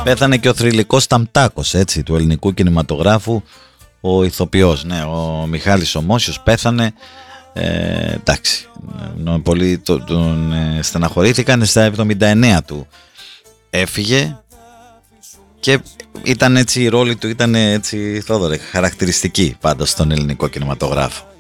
Πέθανε και ο θρυλικός Ταμτάκος, έτσι, του ελληνικού κινηματογράφου, ο ηθοποιός, ναι, ο Μιχάλης Ομόσιος πέθανε. Εντάξει, πολλοί τον στεναχωρήθηκαν. Στα 79 του έφυγε και ήταν έτσι, η ρόλη του ήταν έτσι, Θόδωρε, χαρακτηριστική πάντως στον ελληνικό κινηματογράφο.